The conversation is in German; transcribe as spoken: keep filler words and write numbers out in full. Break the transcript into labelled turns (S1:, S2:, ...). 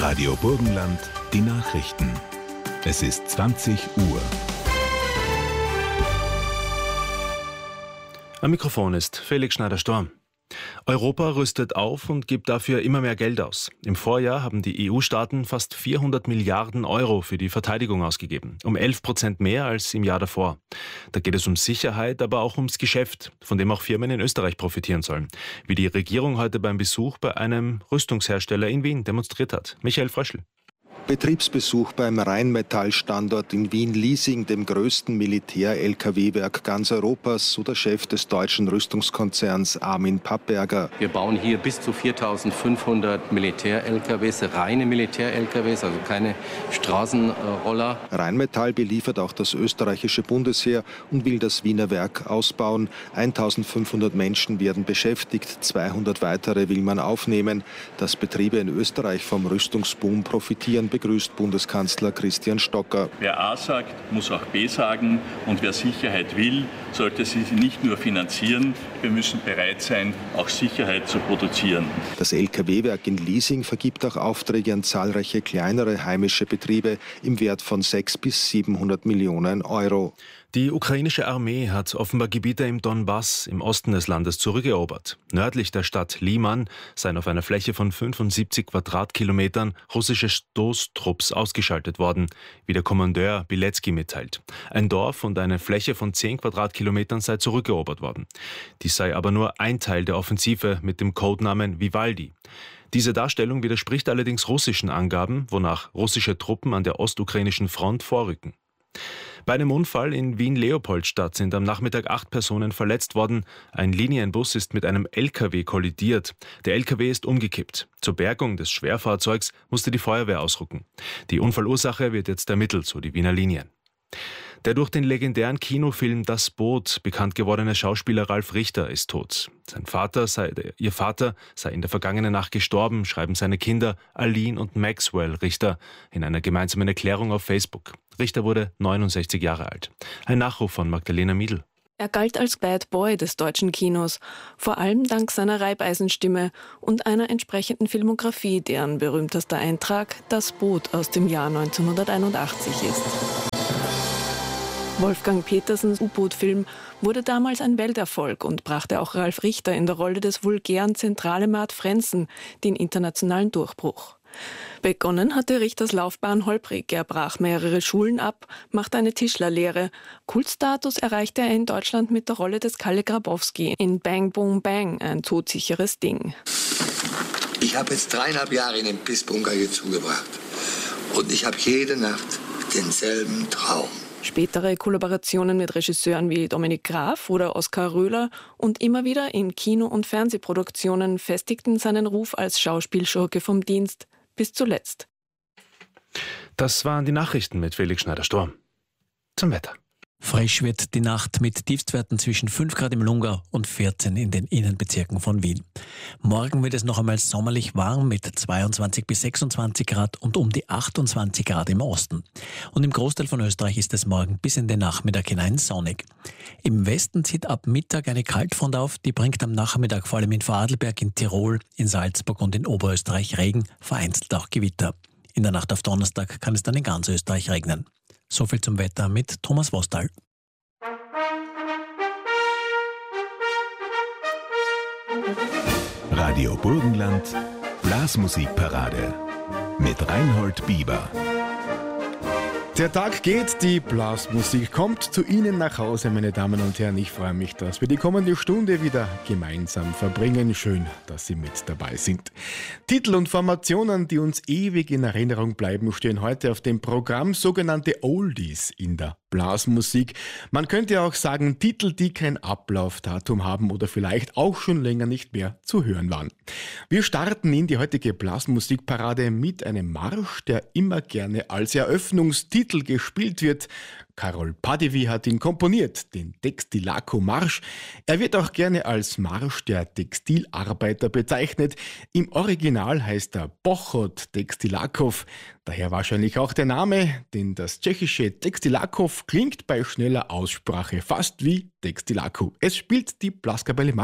S1: Radio Burgenland, die Nachrichten. Es ist zwanzig Uhr.
S2: Am Mikrofon ist Felix Schneider-Storm. Europa rüstet auf und gibt dafür immer mehr Geld aus. Im Vorjahr haben die E U-Staaten fast vierhundert Milliarden Euro für die Verteidigung ausgegeben. Um elf Prozent mehr als im Jahr davor. Da geht es um Sicherheit, aber auch ums Geschäft, von dem auch Firmen in Österreich profitieren sollen. Wie die Regierung heute beim Besuch bei einem Rüstungshersteller in Wien demonstriert hat. Michael Fröschl.
S3: Betriebsbesuch beim Rheinmetall-Standort in Wien-Liesing, dem größten Militär-L K W-Werk ganz Europas, so der Chef des deutschen Rüstungskonzerns Armin Papperger.
S4: Wir bauen hier bis zu viertausendfünfhundert Militär-L K Ws, reine Militär-L K Ws, also keine Straßenroller.
S3: Rheinmetall beliefert auch das österreichische Bundesheer und will das Wiener Werk ausbauen. eintausendfünfhundert Menschen werden beschäftigt, zweihundert weitere will man aufnehmen. Dass Betriebe in Österreich vom Rüstungsboom profitieren, begrüßt Bundeskanzler Christian Stocker.
S5: Wer A sagt, muss auch B sagen. Und wer Sicherheit will, sollte sie nicht nur finanzieren. Wir müssen bereit sein, auch Sicherheit zu produzieren.
S3: Das L K W-Werk in Liesing vergibt auch Aufträge an zahlreiche kleinere heimische Betriebe im Wert von sechshundert bis siebenhundert Millionen Euro.
S2: Die ukrainische Armee hat offenbar Gebiete im Donbass im Osten des Landes zurückerobert. Nördlich der Stadt Liman seien auf einer Fläche von fünfundsiebzig Quadratkilometern russische Stoßtrupps ausgeschaltet worden, wie der Kommandeur Bilecki mitteilt. Ein Dorf und eine Fläche von zehn Quadratkilometern sei zurückerobert worden. Dies sei aber nur ein Teil der Offensive mit dem Codenamen Vivaldi. Diese Darstellung widerspricht allerdings russischen Angaben, wonach russische Truppen an der ostukrainischen Front vorrücken. Bei einem Unfall in Wien-Leopoldstadt sind am Nachmittag acht Personen verletzt worden. Ein Linienbus ist mit einem L K W kollidiert. Der L K W ist umgekippt. Zur Bergung des Schwerfahrzeugs musste die Feuerwehr ausrücken. Die Unfallursache wird jetzt ermittelt, so die Wiener Linien. Der durch den legendären Kinofilm Das Boot bekannt gewordene Schauspieler Ralf Richter ist tot. Sein Vater sei, ihr Vater sei in der vergangenen Nacht gestorben, schreiben seine Kinder Aline und Maxwell Richter in einer gemeinsamen Erklärung auf Facebook. Richter wurde neunundsechzig Jahre alt. Ein Nachruf von Magdalena Miedl.
S6: Er galt als Bad Boy des deutschen Kinos, vor allem dank seiner Reibeisenstimme und einer entsprechenden Filmografie, deren berühmtester Eintrag Das Boot aus dem Jahr neunzehnhunderteinundachtzig ist. Wolfgang Petersens U-Boot-Film wurde damals ein Welterfolg und brachte auch Ralf Richter in der Rolle des vulgären Zentrale Mart Frenzen den internationalen Durchbruch. Begonnen hatte Richters Laufbahn holprig. Er brach mehrere Schulen ab, machte eine Tischlerlehre. Kultstatus erreichte er in Deutschland mit der Rolle des Kalle Grabowski in Bang Boom Bang, ein todsicheres Ding.
S7: Ich habe jetzt dreieinhalb Jahre in dem Pissbunker hier zugebracht. Und ich habe jede Nacht denselben Traum.
S6: Spätere Kollaborationen mit Regisseuren wie Dominik Graf oder Oskar Röhler und immer wieder in Kino- und Fernsehproduktionen festigten seinen Ruf als Schauspielschurke vom Dienst bis zuletzt.
S2: Das waren die Nachrichten mit Felix Schneider-Storm. Zum Wetter.
S8: Frisch wird die Nacht mit Tiefstwerten zwischen fünf Grad im Lungau und vierzehn in den Innenbezirken von Wien. Morgen wird es noch einmal sommerlich warm mit zweiundzwanzig bis sechsundzwanzig Grad und um die achtundzwanzig Grad im Osten. Und im Großteil von Österreich ist es morgen bis in den Nachmittag hinein sonnig. Im Westen zieht ab Mittag eine Kaltfront auf, die bringt am Nachmittag vor allem in Vorarlberg, in Tirol, in Salzburg und in Oberösterreich Regen, vereinzelt auch Gewitter. In der Nacht auf Donnerstag kann es dann in ganz Österreich regnen. So viel zum Wetter mit Thomas Wostal.
S1: Radio Burgenland, Blasmusikparade mit Reinhold Bieber.
S9: Der Tag geht, die Blasmusik kommt zu Ihnen nach Hause, meine Damen und Herren. Ich freue mich, dass wir die kommende Stunde wieder gemeinsam verbringen. Schön, dass Sie mit dabei sind. Titel und Formationen, die uns ewig in Erinnerung bleiben, stehen heute auf dem Programm, sogenannte Oldies in der Blasmusik. Man könnte auch sagen, Titel, die kein Ablaufdatum haben oder vielleicht auch schon länger nicht mehr zu hören waren. Wir starten in die heutige Blasmusikparade mit einem Marsch, der immer gerne als Eröffnungstitel gespielt wird. Karol Padewy hat ihn komponiert, den Textilaco-Marsch. Er wird auch gerne als Marsch der Textilarbeiter bezeichnet. Im Original heißt er Pochod Textilakov, daher wahrscheinlich auch der Name, denn das tschechische Textilakov klingt bei schneller Aussprache fast wie Textilaco. Es spielt die Blaskapelle